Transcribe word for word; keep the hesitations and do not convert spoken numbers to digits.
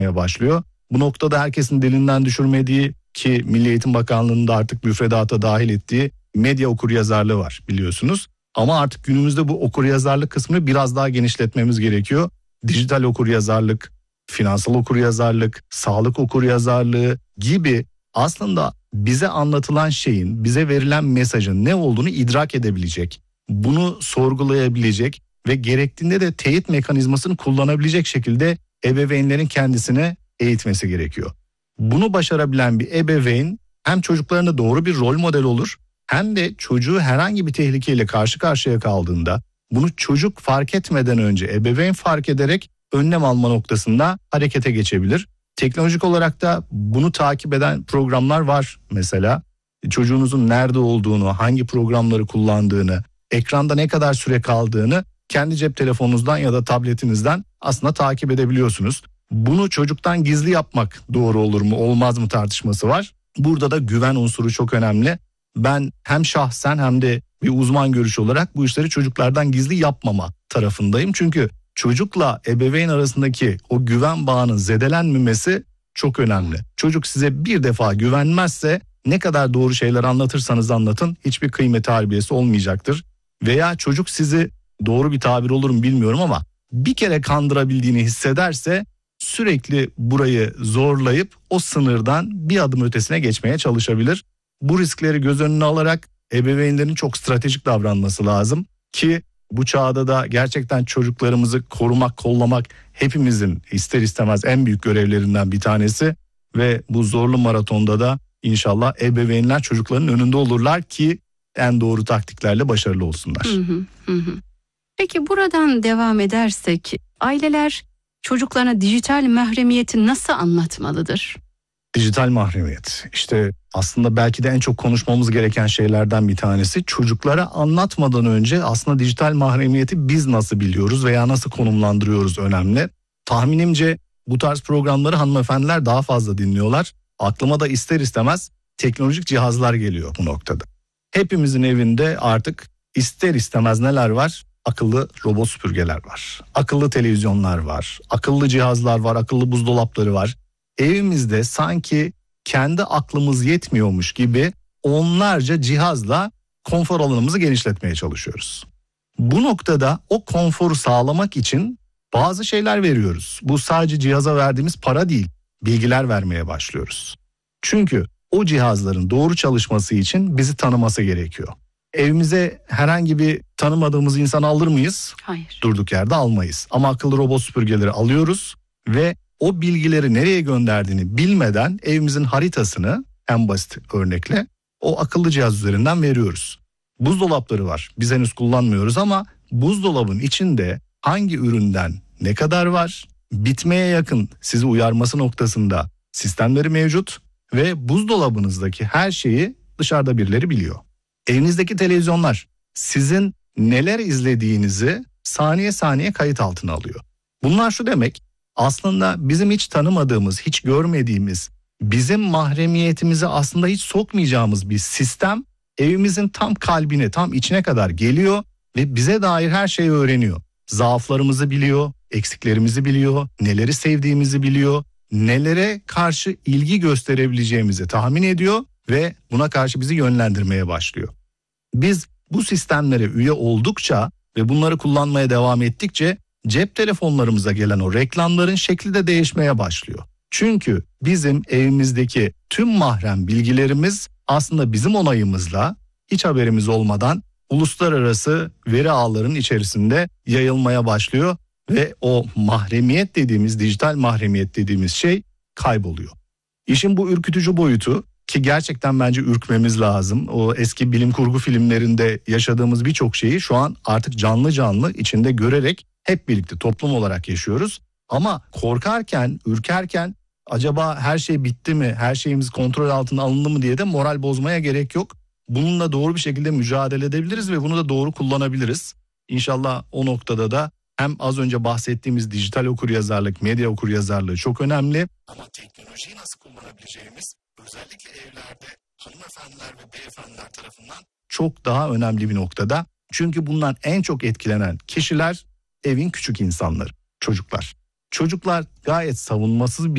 başlıyor. Bu noktada herkesin dilinden düşürmediği ki Milli Eğitim Bakanlığı'nın da artık müfredata dahil ettiği medya okuryazarlığı var biliyorsunuz. Ama artık günümüzde bu okuryazarlık kısmını biraz daha genişletmemiz gerekiyor. Dijital okuryazarlık, finansal okuryazarlık, sağlık okuryazarlığı gibi aslında bize anlatılan şeyin, bize verilen mesajın ne olduğunu idrak edebilecek, bunu sorgulayabilecek ve gerektiğinde de teyit mekanizmasını kullanabilecek şekilde ebeveynlerin kendisine eğitmesi gerekiyor. Bunu başarabilen bir ebeveyn hem çocuklarına doğru bir rol model olur, hem de çocuğu herhangi bir tehlikeyle karşı karşıya kaldığında bunu çocuk fark etmeden önce ebeveyn fark ederek önlem alma noktasında harekete geçebilir. Teknolojik olarak da bunu takip eden programlar var mesela. Çocuğunuzun nerede olduğunu, hangi programları kullandığını, ekranda ne kadar süre kaldığını kendi cep telefonunuzdan ya da tabletinizden aslında takip edebiliyorsunuz. Bunu çocuktan gizli yapmak doğru olur mu, olmaz mı tartışması var. Burada da güven unsuru çok önemli. Ben hem şahsen hem de bir uzman görüşü olarak bu işleri çocuklardan gizli yapmama tarafındayım. Çünkü çocukla ebeveyn arasındaki o güven bağının zedelenmemesi çok önemli. Çocuk size bir defa güvenmezse ne kadar doğru şeyler anlatırsanız anlatın hiçbir kıymeti harbiyesi olmayacaktır. Veya çocuk sizi, doğru bir tabir olur mu bilmiyorum ama bir kere kandırabildiğini hissederse sürekli burayı zorlayıp o sınırdan bir adım ötesine geçmeye çalışabilir. Bu riskleri göz önüne alarak ebeveynlerin çok stratejik davranması lazım ki bu çağda da gerçekten çocuklarımızı korumak, kollamak hepimizin ister istemez en büyük görevlerinden bir tanesi ve bu zorlu maratonda da inşallah ebeveynler çocukların önünde olurlar ki en doğru taktiklerle başarılı olsunlar. Hı hı, hı hı. Peki buradan devam edersek aileler çocuklarına dijital mahremiyeti nasıl anlatmalıdır? Dijital mahremiyet işte aslında belki de en çok konuşmamız gereken şeylerden bir tanesi. Çocuklara anlatmadan önce aslında dijital mahremiyeti biz nasıl biliyoruz veya nasıl konumlandırıyoruz önemli. Tahminimce bu tarz programları hanımefendiler daha fazla dinliyorlar. Aklıma da ister istemez teknolojik cihazlar geliyor bu noktada. Hepimizin evinde artık ister istemez neler var? Akıllı robot süpürgeler var, akıllı televizyonlar var, akıllı cihazlar var, akıllı buzdolapları var. Evimizde sanki kendi aklımız yetmiyormuş gibi onlarca cihazla konfor alanımızı genişletmeye çalışıyoruz. Bu noktada o konforu sağlamak için bazı şeyler veriyoruz. Bu sadece cihaza verdiğimiz para değil, bilgiler vermeye başlıyoruz. Çünkü o cihazların doğru çalışması için bizi tanıması gerekiyor. Evimize herhangi bir tanımadığımız insan alır mıyız? Hayır. Durduk yerde almayız. Ama akıllı robot süpürgeleri alıyoruz ve o bilgileri nereye gönderdiğini bilmeden evimizin haritasını en basit örnekle o akıllı cihaz üzerinden veriyoruz. Buzdolapları var. Biz henüz kullanmıyoruz ama buzdolabın içinde hangi üründen ne kadar var, bitmeye yakın sizi uyarması noktasında sistemleri mevcut ve buzdolabınızdaki her şeyi dışarıda birileri biliyor. Evinizdeki televizyonlar sizin neler izlediğinizi saniye saniye kayıt altına alıyor. Bunlar şu demek, aslında bizim hiç tanımadığımız, hiç görmediğimiz, bizim mahremiyetimizi aslında hiç sokmayacağımız bir sistem evimizin tam kalbine, tam içine kadar geliyor ve bize dair her şeyi öğreniyor. Zaaflarımızı biliyor, eksiklerimizi biliyor, neleri sevdiğimizi biliyor, nelere karşı ilgi gösterebileceğimizi tahmin ediyor ve buna karşı bizi yönlendirmeye başlıyor. Biz bu sistemlere üye oldukça ve bunları kullanmaya devam ettikçe cep telefonlarımıza gelen o reklamların şekli de değişmeye başlıyor. Çünkü bizim evimizdeki tüm mahrem bilgilerimiz aslında bizim onayımızla hiç haberimiz olmadan uluslararası veri ağlarının içerisinde yayılmaya başlıyor ve o mahremiyet dediğimiz, dijital mahremiyet dediğimiz şey kayboluyor. İşin bu ürkütücü boyutu ki gerçekten bence ürkmemiz lazım. O eski bilim kurgu filmlerinde yaşadığımız birçok şeyi şu an artık canlı canlı içinde görerek hep birlikte toplum olarak yaşıyoruz. Ama korkarken, ürkerken acaba her şey bitti mi, her şeyimiz kontrol altına alındı mı diye de moral bozmaya gerek yok. Bununla doğru bir şekilde mücadele edebiliriz ve bunu da doğru kullanabiliriz. İnşallah o noktada da hem az önce bahsettiğimiz dijital okuryazarlık, medya okuryazarlığı çok önemli. Ama teknolojiyi nasıl kullanabileceğimiz özellikle evlerde hanımefendiler ve beyefendiler tarafından çok daha önemli bir noktada. Çünkü bundan en çok etkilenen kişiler evin küçük insanları, çocuklar. Çocuklar gayet savunmasız bir